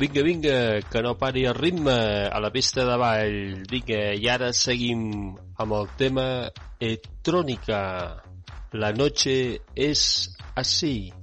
Vinga, vinga, que no pari el ritme a la pista de ball. Vinga, i ara seguim amb el tema Electrónica. La noche es así.